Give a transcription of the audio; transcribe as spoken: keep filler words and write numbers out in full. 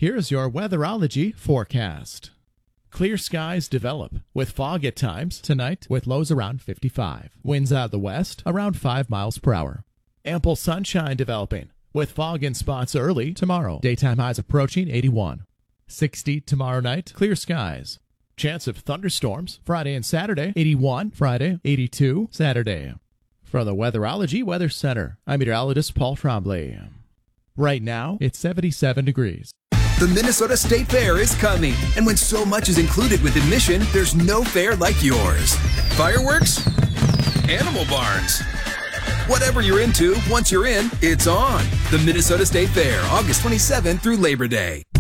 Here's your weatherology forecast. Clear skies develop, with fog at times tonight with lows around fifty-five. Winds out of the west around five miles per hour. Ample sunshine developing, with fog in spots early tomorrow. Daytime highs approaching eighty-one. sixty tomorrow night, clear skies. Chance of thunderstorms Friday and Saturday, eighty-one Friday, eighty-two Saturday. From the Weatherology Weather Center, I'm meteorologist Paul Trombley. Right now, it's seventy-seven degrees. The Minnesota State Fair is coming, and when so much is included with admission, there's no fair like yours. Fireworks? Animal barns? Whatever you're into, once you're in, it's on. The Minnesota State Fair, August twenty-seventh through Labor Day.